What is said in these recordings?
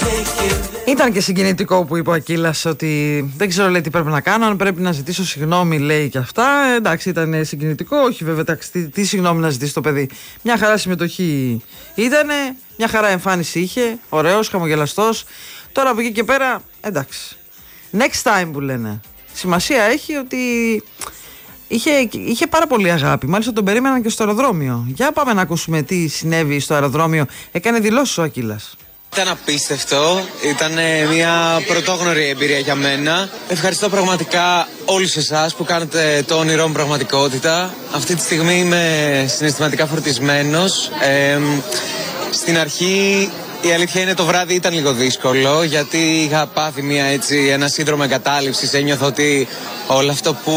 Ήταν και συγκινητικό που είπε ο Ακύλας ότι δεν ξέρω, λέει, τι πρέπει να κάνω. Αν πρέπει να ζητήσω συγγνώμη, λέει, και αυτά. Εντάξει, ήταν συγκινητικό. Όχι, βέβαια, τι συγγνώμη να ζητήσει το παιδί. Μια χαρά συμμετοχή ήτανε, μια χαρά εμφάνιση είχε. Ωραίος, χαμογελαστός. Τώρα από εκεί και πέρα, εντάξει. Next time που λένε. Σημασία έχει ότι είχε πάρα πολύ αγάπη. Μάλιστα τον περίμεναν και στο αεροδρόμιο. Για πάμε να ακούσουμε τι συνέβη στο αεροδρόμιο. Έκανε δηλώσεις ο Ακύλας. Ήταν απίστευτο, ήταν μια πρωτόγνωρη εμπειρία για μένα. Ευχαριστώ πραγματικά όλους εσάς που κάνετε το όνειρό μου πραγματικότητα. Αυτή τη στιγμή είμαι συναισθηματικά φορτισμένος. Στην αρχή η αλήθεια είναι το βράδυ ήταν λίγο δύσκολο, γιατί είχα πάθει ένα σύνδρομο εγκατάλειψης. Ένιωθα ότι όλο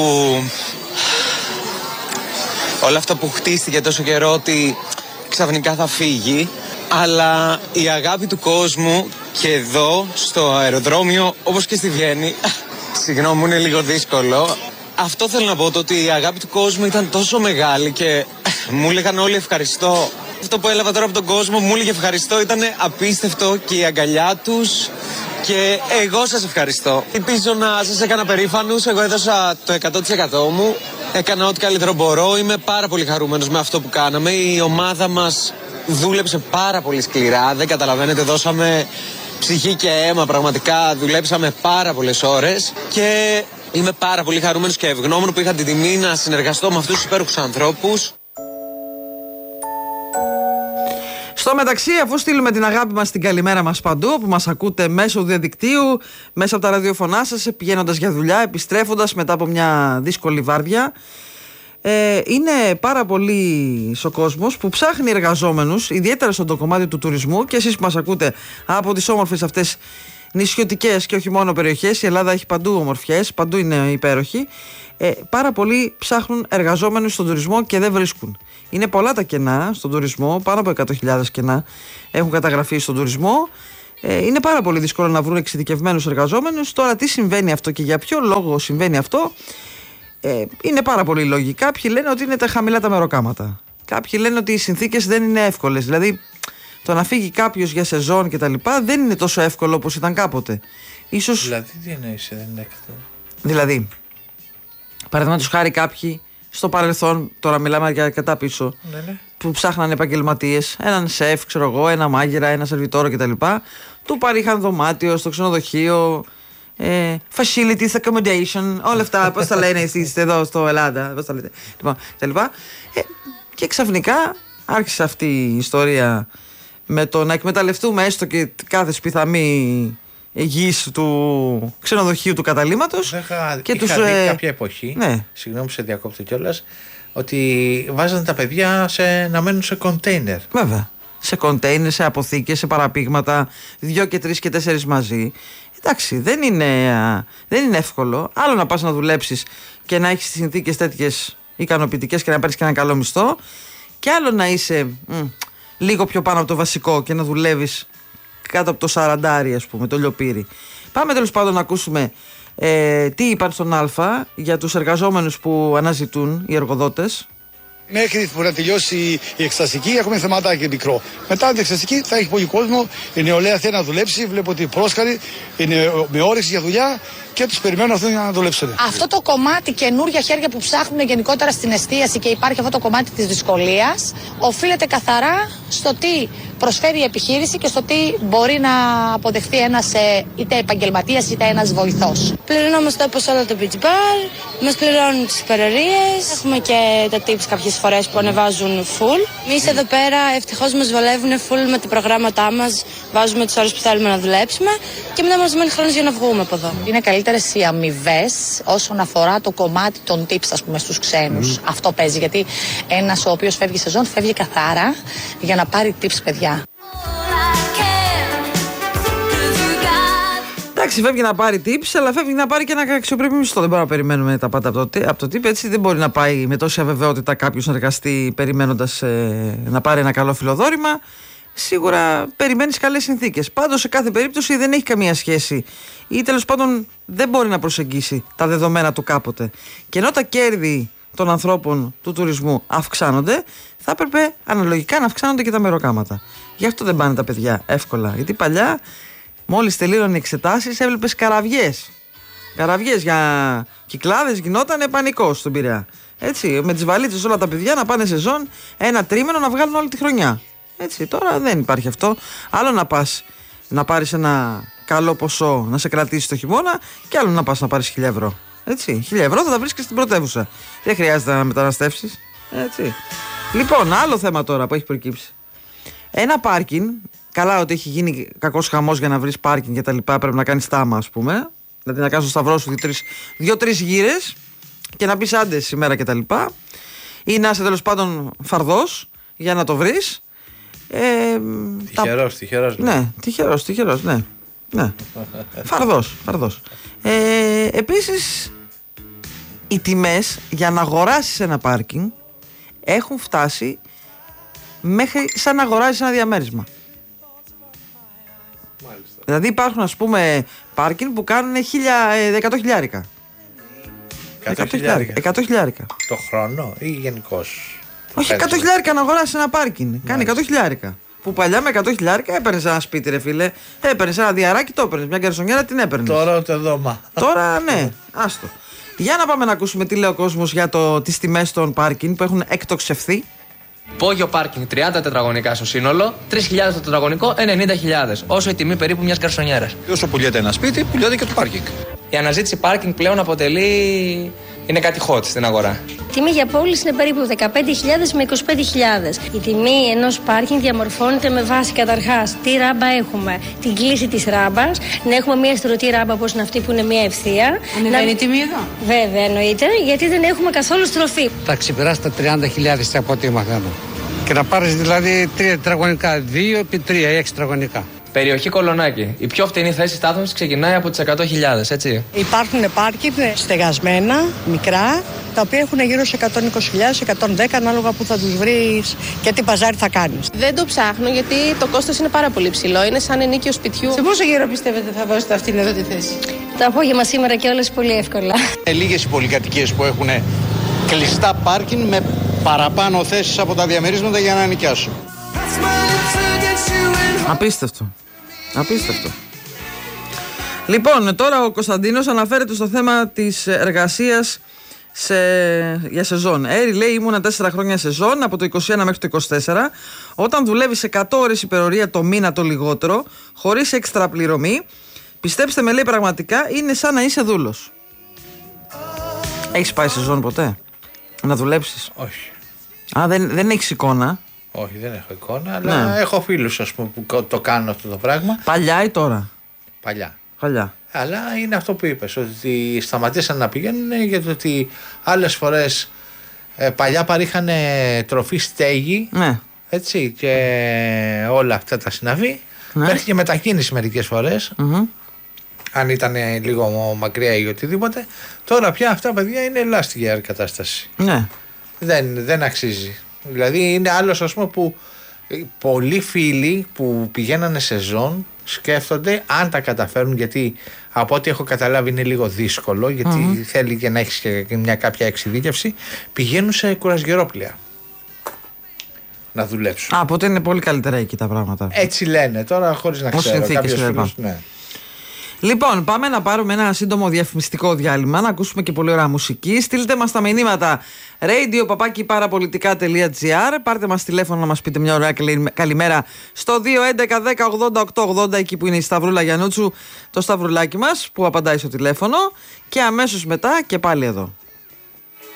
αυτό που χτίστηκε τόσο καιρό ότι ξαφνικά θα φύγει. Αλλά η αγάπη του κόσμου και εδώ στο αεροδρόμιο, όπως και στη Βιέννη, συγγνώμη, είναι λίγο δύσκολο. Αυτό θέλω να πω, το ότι η αγάπη του κόσμου ήταν τόσο μεγάλη και μου έλεγαν όλοι ευχαριστώ. Αυτό που έλαβα τώρα από τον κόσμο, μου έλεγε ευχαριστώ, ήταν απίστευτο, και η αγκαλιά τους, και εγώ σας ευχαριστώ. Ελπίζω να σας έκανα περήφανους, εγώ έδωσα το 100% μου, έκανα ό,τι καλύτερο μπορώ, είμαι πάρα πολύ χαρούμενος με αυτό που κάναμε. Η ομάδα μας δούλεψε πάρα πολύ σκληρά, δεν καταλαβαίνετε, δώσαμε ψυχή και αίμα, πραγματικά δουλέψαμε πάρα πολλές ώρες και είμαι πάρα πολύ χαρούμενος και ευγνώμων που είχα την τιμή να συνεργαστώ με αυτούς τους υπέροχους ανθρώπους. Στο μεταξύ, αφού στείλουμε την αγάπη μας, την καλημέρα μας παντού, που μας ακούτε μέσω του διαδικτύου, μέσα από τα ραδιοφωνά σας, πηγαίνοντας για δουλειά, επιστρέφοντας μετά από μια δύσκολη βάρδια, είναι πάρα πολύ ο κόσμος που ψάχνει εργαζόμενους, ιδιαίτερα στο κομμάτι του τουρισμού, και εσείς που μας ακούτε από τις όμορφες αυτές νησιωτικές και όχι μόνο περιοχές. Η Ελλάδα έχει παντού ομορφιές, παντού είναι υπέροχη. Πάρα πολλοί ψάχνουν εργαζόμενους στον τουρισμό και δεν βρίσκουν. Είναι πολλά τα κενά στον τουρισμό, πάνω από 100.000 κενά έχουν καταγραφεί στον τουρισμό. Είναι πάρα πολύ δύσκολο να βρουν εξειδικευμένους εργαζόμενους. Τώρα, τι συμβαίνει αυτό και για ποιο λόγο συμβαίνει αυτό? Είναι πάρα πολύ λόγοι. Κάποιοι λένε ότι είναι τα χαμηλά τα μεροκάματα. Κάποιοι λένε ότι οι συνθήκες δεν είναι εύκολες. Δηλαδή, το να φύγει κάποιος για σεζόν και τα λοιπά δεν είναι τόσο εύκολο όπως ήταν κάποτε. Ίσως... Δηλαδή, τι εννοείς, δεν είναι εύκολο? Δηλαδή, παραδείγματος χάρη, κάποιοι στο παρελθόν, τώρα μιλάμε για αρκετά πίσω, που ψάχναν επαγγελματίες, έναν σεφ, ξέρω εγώ, ένα μάγειρα, ένα σερβιτόρο κτλ. Του παρήχαν δωμάτιο στο ξενοδοχείο, facilities, accommodation, όλα αυτά, πώς τα λένε εσείς εδώ στο Ελλάδα, πώς τα λέτε, λοιπόν, και ξαφνικά άρχισε αυτή η ιστορία με το να εκμεταλλευτούμε έστω και κάθε σπιθαμή γης του ξενοδοχείου του καταλύματος. Είχα δει κάποια εποχή, ναι. Συγγνώμη σε διακόπτω κιόλας, ότι βάζανε τα παιδιά να μένουν σε κοντέινερ. Βέβαια, σε κοντέινερ, σε αποθήκες, σε παραπήγματα, 2 και 3 και 4 μαζί. Εντάξει, δεν είναι εύκολο. Άλλο να πας να δουλέψεις και να έχεις τις συνθήκες τέτοιες ικανοποιητικές και να πάρεις και ένα καλό μισθό, και άλλο να είσαι λίγο πιο πάνω από το βασικό και να δουλεύεις κάτω από το 40, ας πούμε, το λιοπύρι. Πάμε τέλος πάντων να ακούσουμε τι είπαν στον Α για τους εργαζόμενους που αναζητούν οι εργοδότες. Μέχρι που να τελειώσει η εξεταστική έχουμε θεματάκι μικρό. Μετά την εξεταστική θα έχει πολύ κόσμο. Η νεολαία θέλει να δουλέψει. Βλέπω ότι πρόσκαροι είναι με όρεξη για δουλειά και τους περιμένουν αυτούς να δουλέψουν. Αυτό το κομμάτι, καινούργια χέρια που ψάχνουν γενικότερα στην εστίαση, και υπάρχει αυτό το κομμάτι της δυσκολίας, οφείλεται καθαρά στο τι προσφέρει η επιχείρηση και στο τι μπορεί να αποδεχθεί ένας είτε επαγγελματίας είτε ένας βοηθός. Πληρωνόμαστε όπως όλα το beach bar, μας πληρώνουν τις υπερορίες, έχουμε και τα tips κάποιες φορές που ανεβάζουν full. Εμείς εδώ πέρα ευτυχώς μας βολεύουν full με τα προγράμματά μας, βάζουμε τις ώρες που θέλουμε να δουλέψουμε και μετά μας μένει χρόνος για να βγούμε από εδώ. Είναι καλύτερες οι αμοιβές όσον αφορά το κομμάτι των tips, ας πούμε, στους ξένους. Αυτό παίζει, γιατί ένας ο οποίος φεύγει σεζόν φεύγει καθαρά για να πάρει tips, παιδιά. Εντάξει, φεύγει να πάρει tips, αλλά φεύγει να πάρει και ένα αξιοπρεπή μισθό. Δεν μπορούμε να περιμένουμε τα πάντα από το tip. Έτσι δεν μπορεί να πάει με τόση αβεβαιότητα κάποιος να εργαστεί περιμένοντας να πάρει ένα καλό φιλοδόρημα. Σίγουρα περιμένεις καλές συνθήκες. Πάντως σε κάθε περίπτωση δεν έχει καμία σχέση, ή τέλος πάντων δεν μπορεί να προσεγγίσει τα δεδομένα του κάποτε. Και ενώ τα κέρδη των ανθρώπων του τουρισμού αυξάνονται, θα έπρεπε αναλογικά να αυξάνονται και τα μεροκάματα. Γι' αυτό δεν πάνε τα παιδιά εύκολα. Γιατί παλιά Μόλις τελείωναν οι εξετάσεις, έβλεπες καραβιές. Καραβιές για Κυκλάδες, γινότανε πανικός στον Πειραιά. Έτσι, με τις βαλίτσες όλα τα παιδιά να πάνε σεζόν, ένα τρίμηνο να βγάλουν όλη τη χρονιά. Έτσι, τώρα δεν υπάρχει αυτό. Άλλο να πας να πάρεις ένα καλό ποσό να σε κρατήσει το χειμώνα, και άλλο να πας να πάρεις 1.000 ευρώ. Έτσι, 1.000 ευρώ θα τα βρίσκεις στην πρωτεύουσα. Δεν χρειάζεται να μεταναστεύσεις. Έτσι. Λοιπόν, άλλο θέμα τώρα που έχει προκύψει. Ένα πάρκινγκ, καλά ότι έχει γίνει κακός χαμός για να βρεις πάρκινγκ και τα λοιπά, πρέπει να κάνεις τάμα, ας πούμε. Δηλαδή να κάνεις το σταυρό σου 2-3 γύρες και να πεις άντε σήμερα και τα λοιπά. Ή να είσαι τέλος πάντων φαρδός για να το βρεις. Τυχερός. Ναι, τυχερός, ναι. Ναι. Φαρδός. Επίσης, οι τιμές για να αγοράσεις ένα πάρκινγκ έχουν φτάσει μέχρι σαν να αγοράζεις ένα διαμέρισμα. Μάλιστα. Δηλαδή υπάρχουν, ας πούμε, πάρκινγκ που κάνουν 100 χιλιάρικα. 100 χιλιάρικα. Το χρόνο ή γενικώς? Όχι, 100 χιλιάρικα να αγοράσεις ένα πάρκινγκ. Κάνει 100 χιλιάρικα. Που παλιά με 100 χιλιάρικα έπαιρνες ένα σπίτι, ρε φίλε. Έπαιρνες ένα διαράκι, το έπαιρνες. Μια γκαρσονιέρα την έπαιρνες. Τώρα ούτε δώμα. Τώρα ναι, άστο. Για να πάμε να ακούσουμε τι λέει ο κόσμος για τις τιμές των πάρκινγκ που έχουν εκτοξευθεί. Πόγιο πάρκινγκ 30 τετραγωνικά στο σύνολο, 3.000 το τετραγωνικό, 90.000. Όσο η τιμή περίπου μιας γκαρσονιέρας. Όσο πουλιέται ένα σπίτι, πουλιέται και το πάρκινγκ. Η αναζήτηση πάρκινγκ πλέον είναι κάτι hot στην αγορά. Η τιμή για πώληση είναι περίπου 15.000 με 25.000. Η τιμή ενός πάρκινγκ διαμορφώνεται με βάση καταρχάς τι ράμπα έχουμε, την κλίση της ράμπας, να έχουμε μια στρωτή ράμπα όπως είναι αυτή που είναι μια ευθεία. Ανεβαίνει η τιμή εδώ? Βέβαια, εννοείται, γιατί δεν έχουμε καθόλου στροφή. Θα ξεπεράσει τα 30.000 από ό,τι μαθαίνω. Και να πάρεις δηλαδή 3 τετραγωνικά, 2 επί 3 ή 6 τετραγωνικά. Περιοχή Κολονάκι. Η πιο φτηνή θέση στάθμευσης ξεκινάει από τις 100.000, έτσι. Υπάρχουν πάρκινγκ στεγασμένα, μικρά, τα οποία έχουν γύρω σε 120.000, 110, ανάλογα που θα τους βρεις και τι παζάρι θα κάνεις. Δεν το ψάχνω γιατί το κόστος είναι πάρα πολύ ψηλό. Είναι σαν ενοίκιο σπιτιού. Σε πόσο καιρό πιστεύετε θα δώσετε αυτήν εδώ τη θέση? Το απόγευμα σήμερα και όλες πολύ εύκολα. Λίγες οι πολυκατοικίες που έχουν κλειστά πάρκινγκ με παραπάνω θέσεις από τα διαμερίσματα για να νοικιάσουν. Απίστευτο. Λοιπόν, τώρα ο Κωνσταντίνος αναφέρεται στο θέμα της εργασίας για σεζόν. Λέει, ήμουνα 4 χρόνια σεζόν, από το 21 μέχρι το 24. Όταν δουλεύεις 100 ώρες υπερορία το μήνα το λιγότερο, χωρίς έξτρα πληρωμή, πιστέψτε με, λέει, πραγματικά είναι σαν να είσαι δούλος. Έχεις πάει σεζόν ποτέ? Να δουλέψεις? Όχι. Δεν έχεις εικόνα? Όχι, δεν έχω εικόνα, αλλά έχω φίλους, ας πούμε, που το κάνουν αυτό το πράγμα. Παλιά ή τώρα? Παλιά. Αλλά είναι αυτό που είπες, ότι σταματήσαν να πηγαίνουν γιατί ότι άλλες φορές παλιά παρήχαν τροφή, στέγη, ναι, έτσι, και όλα αυτά τα συναφή. Ναι. Μέχρι και μετακίνηση μερικές φορές, αν ήταν λίγο μακριά ή οτιδήποτε. Τώρα πια αυτά, παιδιά, είναι ελάστια κατάσταση. Ναι. Δεν αξίζει. Δηλαδή είναι άλλος, ας πούμε, που πολλοί φίλοι που πηγαίνανε σεζόν σκέφτονται αν τα καταφέρουν, γιατί από ό,τι έχω καταλάβει είναι λίγο δύσκολο, γιατί θέλει και να έχεις και μια κάποια εξειδίκευση, πηγαίνουν σε κουρασγερόπλια να δουλέψουν. Οπότε είναι πολύ καλύτερα εκεί τα πράγματα. Έτσι λένε τώρα, χωρίς να ξέρω. Κάποιος φίλος, ναι. Λοιπόν, πάμε να πάρουμε ένα σύντομο διαφημιστικό διάλειμμα, να ακούσουμε και πολύ ωραία μουσική. Στείλτε μας τα μηνύματα radio@parapolitica.gr. Πάρτε μας τηλέφωνο να μας πείτε μια ωραία καλημέρα στο 211-10-80-880, εκεί που είναι η Σταυρούλα Γιαννούτσου, το σταυρουλάκι μας που απαντάει στο τηλέφωνο. Και αμέσως μετά και πάλι εδώ.